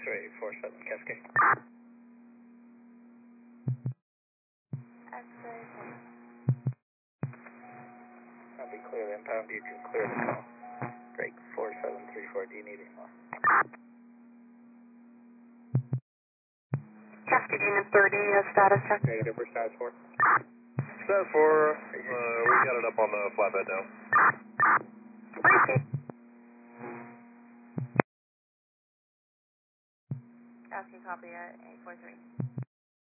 X-ray 47 Cascade. X-ray. I'll be clear the impound. You can clear the call. Break 4734. Do you need any more? Cascade Unit 30, status check. Negative for status 4. Status 4, we got it up on the flatbed now. Cascade copy at 843.